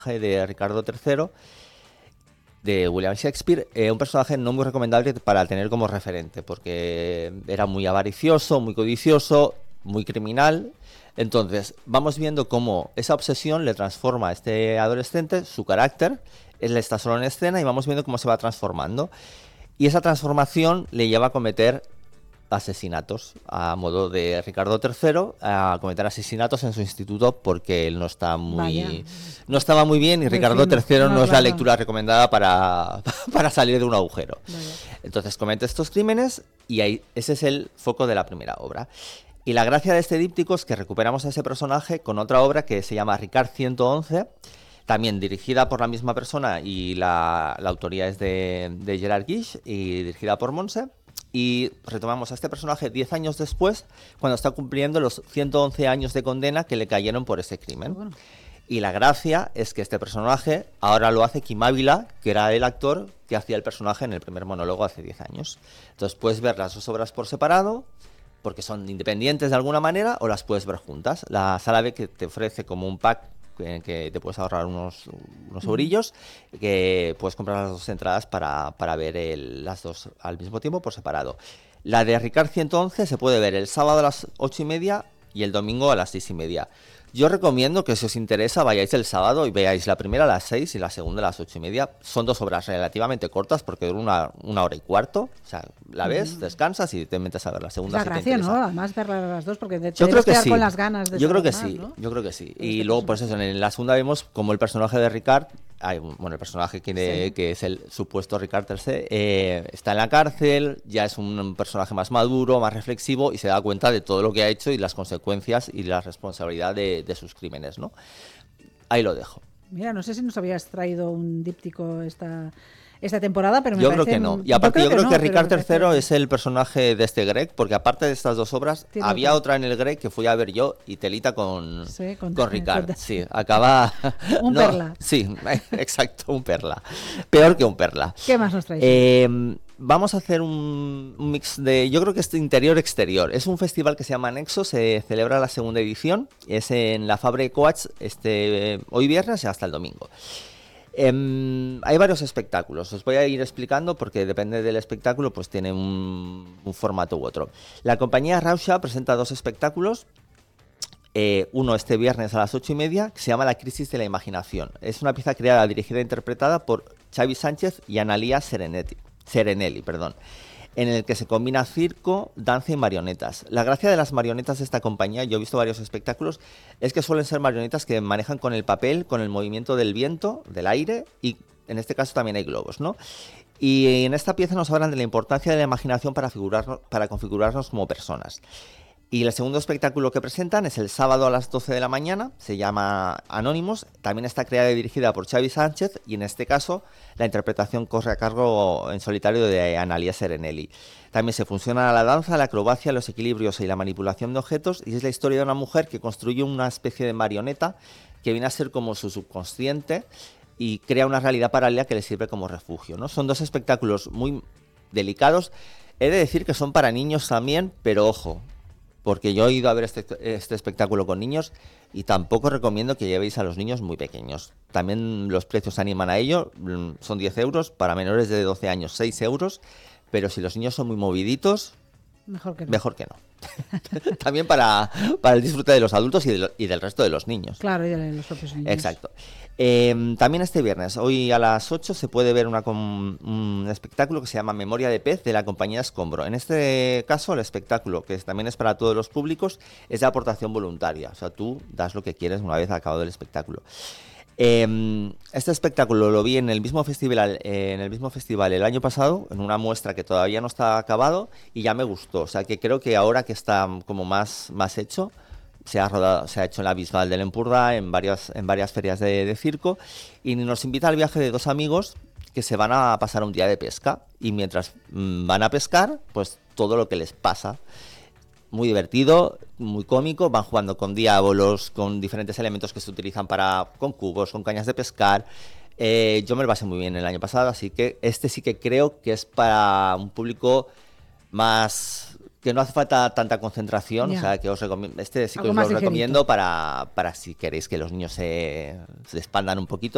de Ricardo III, de William Shakespeare, un personaje no muy recomendable para tener como referente, porque era muy avaricioso, muy codicioso, muy criminal. Entonces, vamos viendo cómo esa obsesión le transforma a este adolescente, su carácter, él está solo en escena y vamos viendo cómo se va transformando. Y esa transformación le lleva a cometer asesinatos, a modo de Ricardo III, a cometer asesinatos en su instituto porque él no estaba muy bien y Ricardo III no es la lectura recomendada para salir de un agujero. Vaya. Entonces comete estos crímenes y ese es el foco de la primera obra. Y la gracia de este díptico es que recuperamos a ese personaje con otra obra que se llama Ricard 111, también dirigida por la misma persona y la autoría es de Gerard Guix y dirigida por Montse. Y retomamos a este personaje 10 años después, cuando está cumpliendo los 111 años de condena que le cayeron por ese crimen. Bueno. Y la gracia es que este personaje ahora lo hace Kim Ávila, que era el actor que hacía el personaje en el primer monólogo hace 10 años. Entonces puedes ver las dos obras por separado, porque son independientes de alguna manera, o las puedes ver juntas. La Sala B que te ofrece como un pack que te puedes ahorrar unos eurillos, que puedes comprar las dos entradas para ver las dos al mismo tiempo por separado. La de Ricard 111 se puede ver el sábado a las 8:30 y el domingo a las 6:30. Yo recomiendo que si os interesa vayáis el sábado y veáis la primera a las 6 y la segunda a las 8:30. Son dos obras relativamente cortas porque duran una hora y cuarto. O sea, la ves, descansas y te metes a ver la segunda. La gracia, ¿no? Además verla las dos porque de yo creo que sí. Con las ganas de yo creo que más, sí, ¿no? Yo creo que sí. Y luego, pues eso, en la segunda vemos como el personaje de Ricard, el personaje que es el supuesto Ricard III, está en la cárcel, ya es un personaje más maduro, más reflexivo y se da cuenta de todo lo que ha hecho y las consecuencias y la responsabilidad de sus crímenes, ¿no? Ahí lo dejo. Mira, no sé si nos habías traído un díptico esta temporada, pero yo creo que no. Y aparte yo creo que Ricard III es el personaje de este Greg, porque aparte de estas dos obras, había otra en el Greg que fui a ver yo y telita con Ricard. Sí, acaba... Perla. Sí, exacto, un perla. Peor que un perla. ¿Qué más nos traes? Vamos a hacer un mix de... Yo creo que es interior-exterior. Es un festival que se llama Nexo, se celebra la segunda edición. Es en la Fabra de Coats hoy viernes y hasta el domingo. Hay varios espectáculos, os voy a ir explicando porque depende del espectáculo, pues tiene un formato u otro. La compañía Rausha presenta dos espectáculos, uno este viernes a las 8:30, que se llama La crisis de la imaginación. Es una pieza creada, dirigida e interpretada por Xavi Sánchez y Analía Serenelli, en el que se combina circo, danza y marionetas. La gracia de las marionetas de esta compañía, yo he visto varios espectáculos, es que suelen ser marionetas que manejan con el papel, con el movimiento del viento, del aire, y en este caso también hay globos, ¿no? Y en esta pieza nos hablan de la importancia de la imaginación para configurarnos como personas. Y el segundo espectáculo que presentan es el sábado a las 12 de la mañana, se llama Anónimos, también está creada y dirigida por Xavi Sánchez y en este caso la interpretación corre a cargo en solitario de Analía Serenelli. También se fusiona la danza, la acrobacia, los equilibrios y la manipulación de objetos y es la historia de una mujer que construye una especie de marioneta que viene a ser como su subconsciente y crea una realidad paralela que le sirve como refugio, ¿no? Son dos espectáculos muy delicados, he de decir que son para niños también, pero ojo, porque yo he ido a ver este espectáculo con niños y tampoco recomiendo que llevéis a los niños muy pequeños. También los precios animan a ello, son 10 euros, para menores de 12 años 6 euros, pero si los niños son muy moviditos, mejor que no. También para el disfrute de los adultos y del resto de los niños. Claro, y de los propios niños. Exacto. También este viernes, hoy a las 8, se puede ver un espectáculo que se llama Memoria de Pez de la compañía Escombro. En este caso, el espectáculo, que también es para todos los públicos, es de aportación voluntaria. O sea, tú das lo que quieres una vez acabado el espectáculo. Este espectáculo lo vi en el mismo festival el año pasado, en una muestra que todavía no está acabado y ya me gustó. O sea, que creo que ahora que está como más hecho, se ha hecho en la Bisbal del Empordà, en varias ferias de circo, y nos invita al viaje de dos amigos que se van a pasar un día de pesca y mientras van a pescar, pues todo lo que les pasa. Muy divertido, muy cómico, van jugando con diábolos, con diferentes elementos que se utilizan con cubos, con cañas de pescar. Yo me lo pasé muy bien el año pasado, así que este sí que creo que es para un público más... que no hace falta tanta concentración, o sea, que os recomiendo, este sí que os lo recomiendo para si queréis que los niños se expandan un poquito.